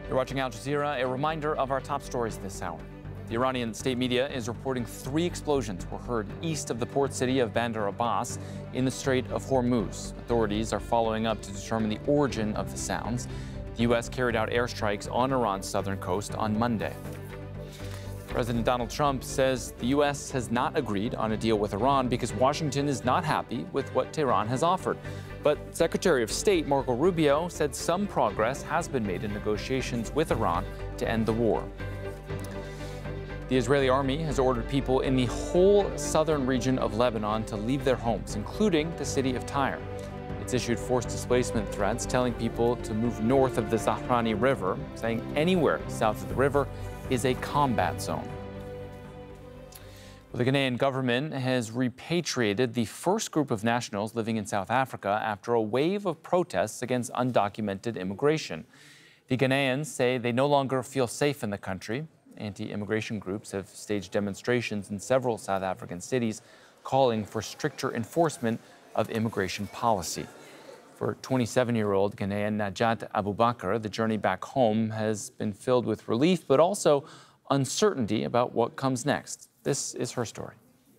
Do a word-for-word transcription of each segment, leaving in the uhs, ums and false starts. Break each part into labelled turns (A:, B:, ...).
A: You're watching Al Jazeera. A reminder of our top stories this hour. The Iranian state media is reporting three explosions were heard east of the port city of Bandar Abbas in the Strait of Hormuz. Authorities are following up to determine the origin of the sounds. The U S carried out airstrikes on Iran's southern coast on Monday. President Donald Trump says the U S has not agreed on a deal with Iran because Washington is not happy with what Tehran has offered. But Secretary of State Marco Rubio said some progress has been made in negotiations with Iran to end the war. The Israeli army has ordered people in the whole southern region of Lebanon to leave their homes, including the city of Tyre. It's issued forced displacement threats, telling people to move north of the Zahrani River, saying anywhere south of the river is a combat zone. Well, the Ghanaian government has repatriated the first group of nationals living in South Africa after a wave of protests against undocumented immigration. The Ghanaians say they no longer feel safe in the country. Anti-immigration groups have staged demonstrations in several South African cities calling for stricter enforcement of immigration policy. For twenty-seven-year-old Ghanaian Najat Abubakar, the journey back home has been filled with relief, but also uncertainty about what comes next. This is her story.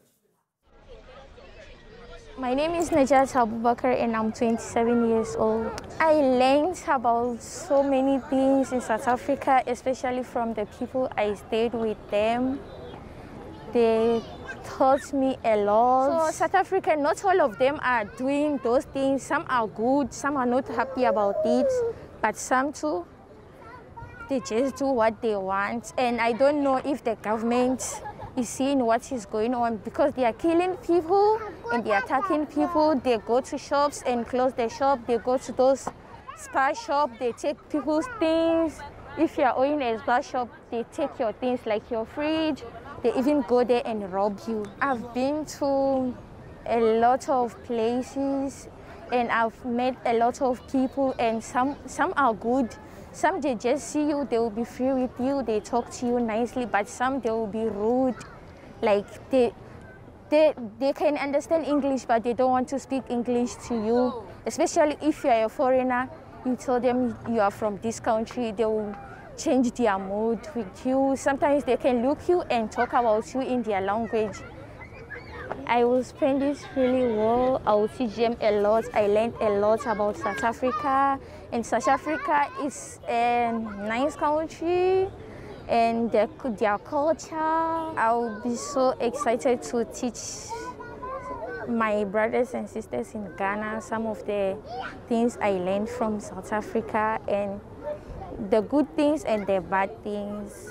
B: My name is Najat Abubakar and I'm twenty-seven years old. I learned about so many things in South Africa, especially from the people I stayed with them. They taught me a lot. So South Africa, not all of them are doing those things. Some are good, some are not happy about it, but some too, they just do what they want. And I don't know if the government is seeing what is going on because they are killing people and they are attacking people. They go to shops and close the shop. They go to those spa shops, they take people's things. If you are owning a spa shop, they take your things like your fridge. They even go there and rob you. I've been to a lot of places and I've met a lot of people, and some, some are good. Some they just see you, they will be free with you, they talk to you nicely, but some they will be rude. Like they, they, they can understand English, but they don't want to speak English to you. Especially if you are a foreigner, you tell them you are from this country, they will change their mood with you. Sometimes they can look you and talk about you in their language. I will spend it really well. I will teach them a lot. I learned a lot about South Africa. And South Africa is a nice country and their, their culture. I will be so excited to teach my brothers and sisters in Ghana some of the things I learned from South Africa, and the good things and the bad things.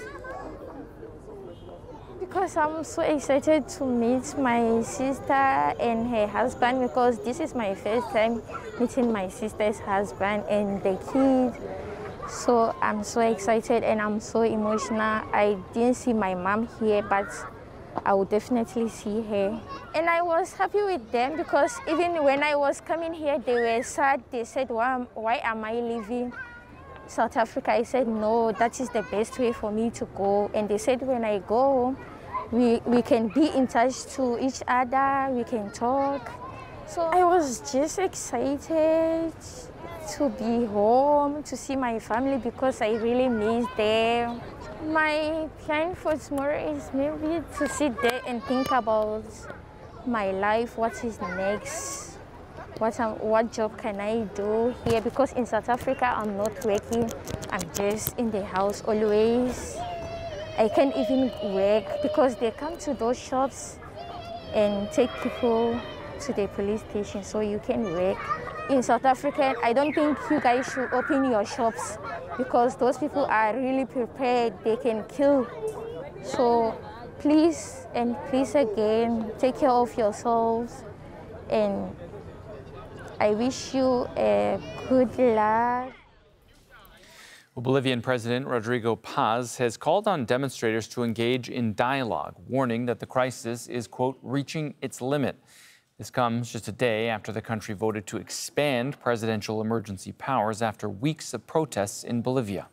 B: Because I'm so excited to meet my sister and her husband, because this is my first time meeting my sister's husband and the kid. So I'm so excited and I'm so emotional. I didn't see my mom here, but I will definitely see her. And I was happy with them because even when I was coming here, they were sad. They said, why, why am I leaving South Africa? I said, no, that is the best way for me to go. And they said, when I go home, we, we can be in touch to each other, we can talk. So I was just excited to be home, to see my family because I really miss them. My plan for tomorrow is maybe to sit there and think about my life, what is next. What, um, what job can I do here? Because in South Africa, I'm not working. I'm just in the house always. I can't even work because they come to those shops and take people to the police station so you can work. In South Africa, I don't think you guys should open your shops because those people are really prepared. They can kill. So please and please again, take care of yourselves, and I wish you a good luck.
A: Well, Bolivian President Rodrigo Paz has called on demonstrators to engage in dialogue, warning that the crisis is, quote, reaching its limit. This comes just a day after the country voted to expand presidential emergency powers after weeks of protests in Bolivia.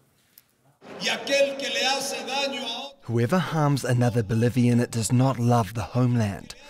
C: Whoever harms another Bolivian does not love the homeland.